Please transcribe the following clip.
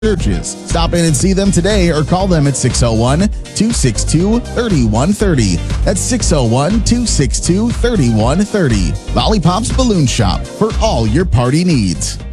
churches. Stop in and see them today or call them at 601-262-3130. That's 601-262-3130. Lollipops Balloon Shop for all your party needs.